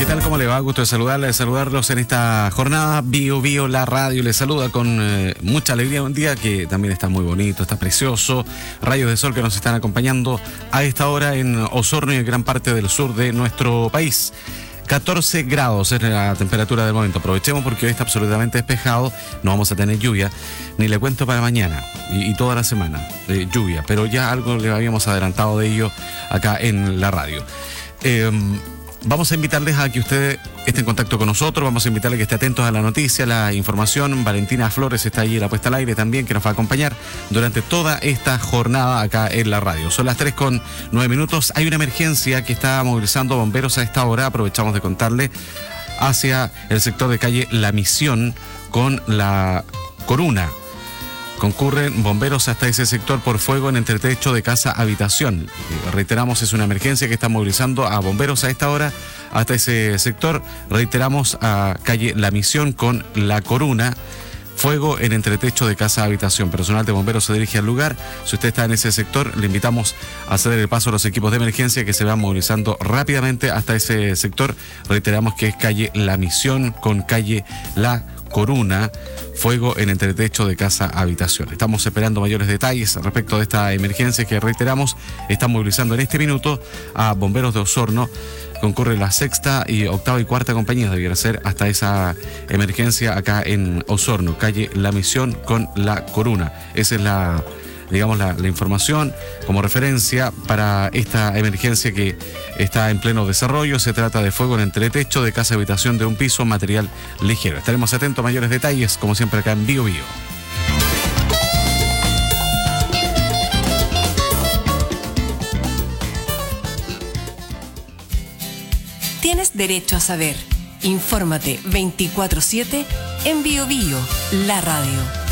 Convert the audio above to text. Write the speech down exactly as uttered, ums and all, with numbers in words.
¿Qué tal? ¿Cómo le va? Gusto de saludarle, de saludarlos en esta jornada. Bio Bio, la radio, les saluda con eh, mucha alegría. Un día que también está muy bonito, está precioso. Rayos de sol que nos están acompañando a esta hora en Osorno y en gran parte del sur de nuestro país. catorce grados es la temperatura del momento. Aprovechemos porque hoy está absolutamente despejado. No vamos a tener lluvia. Ni le cuento para mañana y, y toda la semana de lluvia. Pero ya algo le habíamos adelantado de ello acá en la radio. Eh, Vamos a invitarles a que usted esté en contacto con nosotros, vamos a invitarle a que esté atentos a la noticia, la información. Valentina Flores está allí, la puesta al aire también, que nos va a acompañar durante toda esta jornada acá en la radio. Son las tres con nueve minutos. Hay una emergencia que está movilizando bomberos a esta hora, aprovechamos de contarle, hacia el sector de calle La Misión con la Coruna. Concurren bomberos hasta ese sector por fuego en entretecho de casa habitación. Eh, reiteramos, es una emergencia que está movilizando a bomberos a esta hora hasta ese sector. Reiteramos, a calle La Misión con La Coruna. Fuego en entretecho de casa habitación. Personal de bomberos se dirige al lugar. Si usted está en ese sector, le invitamos a ceder el paso a los equipos de emergencia que se van movilizando rápidamente hasta ese sector. Reiteramos que es calle La Misión con calle La Coruna. Fuego en entretecho de casa habitación. Estamos esperando mayores detalles respecto de esta emergencia que, reiteramos, están movilizando en este minuto a bomberos de Osorno. Concurre la sexta y octava y cuarta compañías, debiera ser, hasta esa emergencia acá en Osorno, calle La Misión con La Coruna. Esa es la, digamos, la, la información como referencia para esta emergencia que está en pleno desarrollo. Se trata de fuego en entretecho de casa habitación de un piso, material ligero. Estaremos atentos a mayores detalles, como siempre, acá en Bio Bio. Tienes derecho a saber. Infórmate veinticuatro siete en Bio Bio, la radio.